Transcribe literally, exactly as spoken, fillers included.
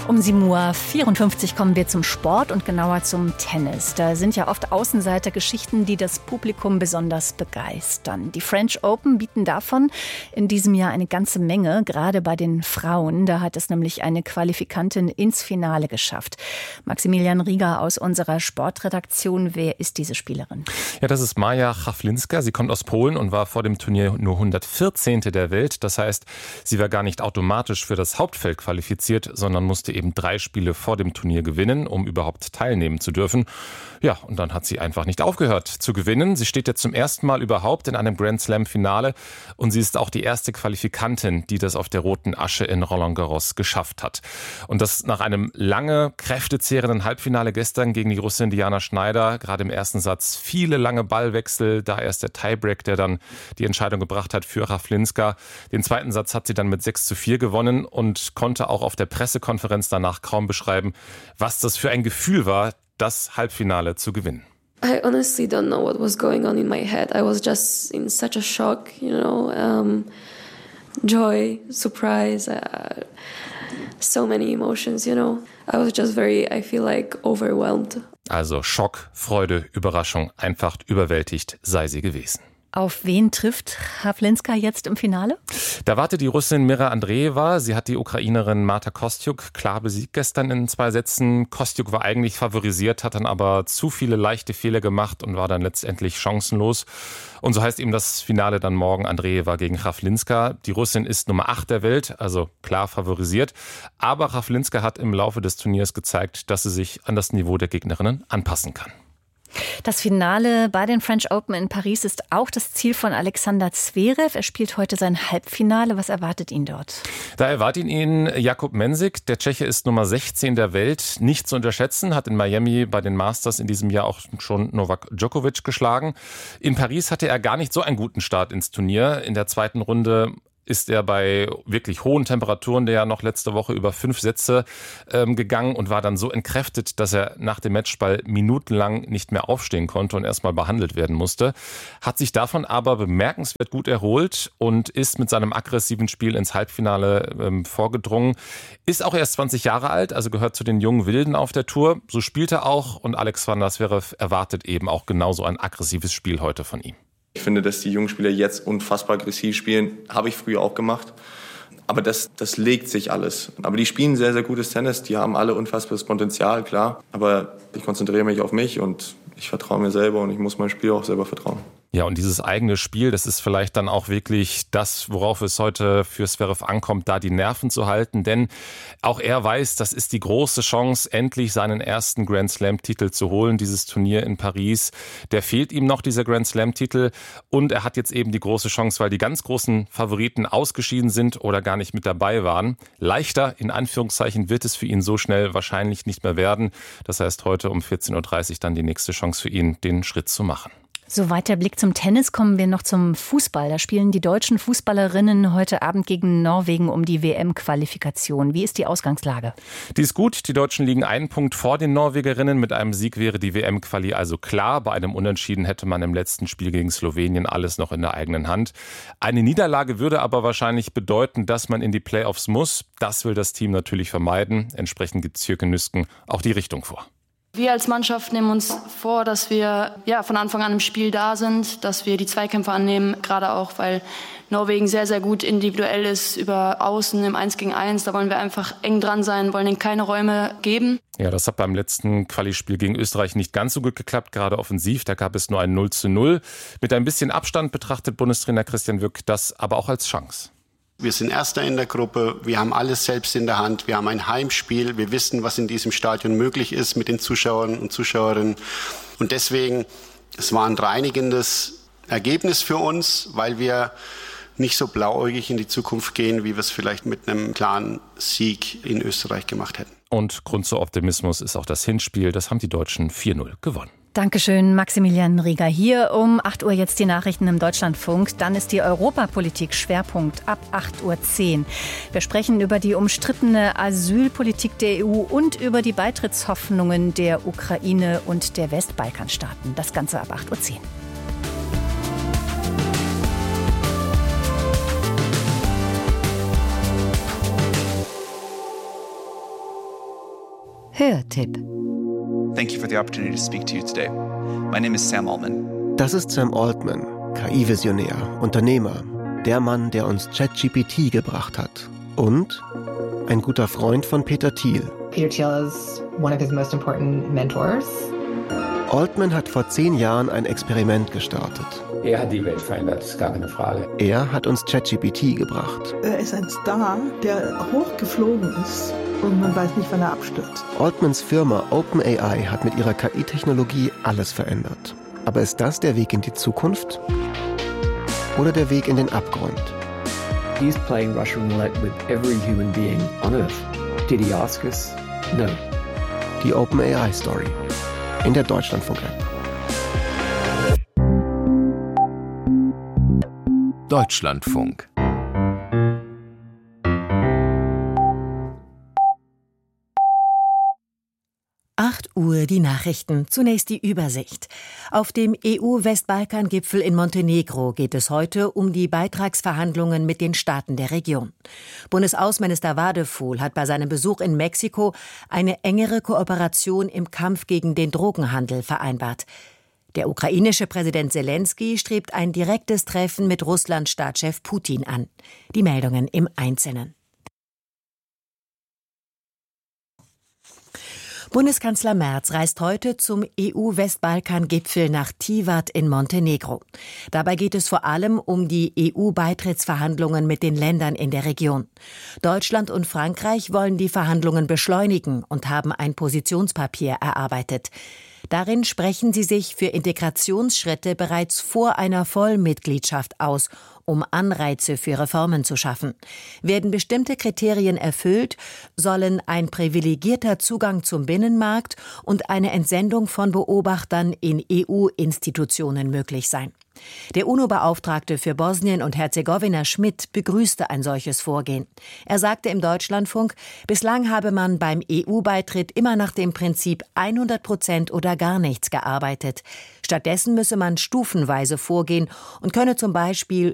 Um sieben Uhr vierundfünfzig kommen wir zum Sport und genauer zum Tennis. Da sind ja oft Außenseitergeschichten, die das Publikum besonders begeistern. Die French Open bieten davon in diesem Jahr eine ganze Menge, gerade bei den Frauen. Da hat es nämlich eine Qualifikantin ins Finale geschafft. Maximilian Rieger aus unserer Sportredaktion. Wer ist diese Spielerin? Ja, das ist Maja Chawlinska. Sie kommt aus Polen und war vor dem Turnier nur hundertvierzehnte der Welt. Das heißt, sie war gar nicht automatisch für das Hauptfeld qualifiziert, sondern musste eben drei Spiele vor dem Turnier gewinnen, um überhaupt teilnehmen zu dürfen. Ja, und dann hat sie einfach nicht aufgehört zu gewinnen. Sie steht jetzt zum ersten Mal überhaupt in einem Grand Slam-Finale und sie ist auch die erste Qualifikantin, die das auf der roten Asche in Roland Garros geschafft hat. Und das nach einem lange, kräftezehrenden Halbfinale gestern gegen die Russin Diana Schneider. Gerade im ersten Satz viele lange Ballwechsel, da erst der Tiebreak, der dann die Entscheidung gebracht hat für Chawlinska. Den zweiten Satz hat sie dann mit sechs zu vier gewonnen und konnte auch auf der Pressekonferenz danach kaum beschreiben, was das für ein Gefühl war, das Halbfinale zu gewinnen. I honestly don't know what was going on in my head. I was just in such a shock, you know, um, joy, surprise, uh, so many emotions, you know. I was just very, I feel like overwhelmed. Also Schock, Freude, Überraschung, einfach überwältigt sei sie gewesen. Auf wen trifft Chawlinska jetzt im Finale? Da wartet die Russin Mira Andreeva. Sie hat die Ukrainerin Marta Kostyuk klar besiegt gestern in zwei Sätzen. Kostyuk war eigentlich favorisiert, hat dann aber zu viele leichte Fehler gemacht und war dann letztendlich chancenlos. Und so heißt eben das Finale dann morgen Andreeva gegen Chawlinska. Die Russin ist Nummer acht der Welt, also klar favorisiert. Aber Chawlinska hat im Laufe des Turniers gezeigt, dass sie sich an das Niveau der Gegnerinnen anpassen kann. Das Finale bei den French Open in Paris ist auch das Ziel von Alexander Zverev. Er spielt heute sein Halbfinale. Was erwartet ihn dort? Da erwartet ihn Jakub Mensik. Der Tscheche ist Nummer sechzehn der Welt. Nicht zu unterschätzen, hat in Miami bei den Masters in diesem Jahr auch schon Novak Djokovic geschlagen. In Paris hatte er gar nicht so einen guten Start ins Turnier. In der zweiten Runde ist er bei wirklich hohen Temperaturen, der ja noch letzte Woche über fünf Sätze ähm, gegangen und war dann so entkräftet, dass er nach dem Matchball minutenlang nicht mehr aufstehen konnte und erstmal behandelt werden musste. Hat sich davon aber bemerkenswert gut erholt und ist mit seinem aggressiven Spiel ins Halbfinale ähm, vorgedrungen. Ist auch erst zwanzig Jahre alt, also gehört zu den jungen Wilden auf der Tour. So spielt er auch und Alexander Zverev erwartet eben auch genauso ein aggressives Spiel heute von ihm. Ich finde, dass die jungen Spieler jetzt unfassbar aggressiv spielen. Habe ich früher auch gemacht. Aber das, das legt sich alles. Aber die spielen sehr, sehr gutes Tennis. Die haben alle unfassbares Potenzial, klar. Aber ich konzentriere mich auf mich und ich vertraue mir selber und ich muss meinem Spiel auch selber vertrauen. Ja, und dieses eigene Spiel, das ist vielleicht dann auch wirklich das, worauf es heute für Zverev ankommt, da die Nerven zu halten. Denn auch er weiß, das ist die große Chance, endlich seinen ersten Grand Slam-Titel zu holen, dieses Turnier in Paris. Der fehlt ihm noch, dieser Grand Slam-Titel. Und er hat jetzt eben die große Chance, weil die ganz großen Favoriten ausgeschieden sind oder gar nicht mit dabei waren. Leichter, in Anführungszeichen, wird es für ihn so schnell wahrscheinlich nicht mehr werden. Das heißt, heute um vierzehn Uhr dreißig dann die nächste Chance für ihn, den Schritt zu machen. Soweit der Blick zum Tennis, kommen wir noch zum Fußball. Da spielen die deutschen Fußballerinnen heute Abend gegen Norwegen um die W M-Qualifikation. Wie ist die Ausgangslage? Die ist gut. Die Deutschen liegen einen Punkt vor den Norwegerinnen. Mit einem Sieg wäre die W M-Quali also klar. Bei einem Unentschieden hätte man im letzten Spiel gegen Slowenien alles noch in der eigenen Hand. Eine Niederlage würde aber wahrscheinlich bedeuten, dass man in die Playoffs muss. Das will das Team natürlich vermeiden. Entsprechend gibt Sjöken Nüsken auch die Richtung vor. Wir als Mannschaft nehmen uns vor, dass wir ja, von Anfang an im Spiel da sind, dass wir die Zweikämpfe annehmen, gerade auch, weil Norwegen sehr, sehr gut individuell ist, über Außen im eins gegen eins. Da wollen wir einfach eng dran sein, wollen ihnen keine Räume geben. Ja, das hat beim letzten Quali-Spiel gegen Österreich nicht ganz so gut geklappt, gerade offensiv. Da gab es nur ein null zu null. Mit ein bisschen Abstand betrachtet Bundestrainer Christian Wück das aber auch als Chance. Wir sind Erster in der Gruppe, wir haben alles selbst in der Hand, wir haben ein Heimspiel, wir wissen, was in diesem Stadion möglich ist mit den Zuschauern und Zuschauerinnen. Und deswegen, es war ein reinigendes Ergebnis für uns, weil wir nicht so blauäugig in die Zukunft gehen, wie wir es vielleicht mit einem klaren Sieg in Österreich gemacht hätten. Und Grund zu Optimismus ist auch das Hinspiel, das haben die Deutschen vier null gewonnen. Dankeschön, Maximilian Rieger. Hier um acht Uhr jetzt die Nachrichten im Deutschlandfunk. Dann ist die Europapolitik Schwerpunkt ab acht Uhr zehn. Wir sprechen über die umstrittene Asylpolitik der E U und über die Beitrittshoffnungen der Ukraine und der Westbalkanstaaten. Das Ganze ab acht Uhr zehn. Hörtipp. Thank you for the opportunity to speak to you today. My name is Sam Altman. Das ist Sam Altman, K I-Visionär, Unternehmer, der Mann, der uns ChatGPT gebracht hat. Und ein guter Freund von Peter Thiel. Peter Thiel is one of his most important mentors. Altman hat vor zehn Jahren ein Experiment gestartet. Er hat die Welt verändert, ist gar keine Frage. Er hat uns ChatGPT gebracht. Er ist ein Star, der hochgeflogen ist und man weiß nicht, wann er abstürzt. Altmans Firma OpenAI hat mit ihrer K I-Technologie alles verändert. Aber ist das der Weg in die Zukunft? Oder der Weg in den Abgrund? He's playing Russian roulette with every human being on Earth. Did he ask us? No. Die OpenAI-Story in der Deutschlandfunk-App. Deutschlandfunk. acht Uhr die Nachrichten. Zunächst die Übersicht. Auf dem E U-Westbalkan-Gipfel in Montenegro geht es heute um die Beitragsverhandlungen mit den Staaten der Region. Bundesaußenminister Wadefuhl hat bei seinem Besuch in Mexiko eine engere Kooperation im Kampf gegen den Drogenhandel vereinbart. Der ukrainische Präsident Selenskyj strebt ein direktes Treffen mit Russlands Staatschef Putin an. Die Meldungen im Einzelnen. Bundeskanzler Merz reist heute zum E U-Westbalkan-Gipfel nach Tivat in Montenegro. Dabei geht es vor allem um die E U-Beitrittsverhandlungen mit den Ländern in der Region. Deutschland und Frankreich wollen die Verhandlungen beschleunigen und haben ein Positionspapier erarbeitet. Darin sprechen sie sich für Integrationsschritte bereits vor einer Vollmitgliedschaft aus, um Anreize für Reformen zu schaffen. Werden bestimmte Kriterien erfüllt, sollen ein privilegierter Zugang zum Binnenmarkt und eine Entsendung von Beobachtern in E U-Institutionen möglich sein. Der UNO-Beauftragte für Bosnien und Herzegowina Schmidt begrüßte ein solches Vorgehen. Er sagte im Deutschlandfunk, bislang habe man beim E U-Beitritt immer nach dem Prinzip hundert Prozent oder gar nichts gearbeitet. Stattdessen müsse man stufenweise vorgehen und könne zum Beispiel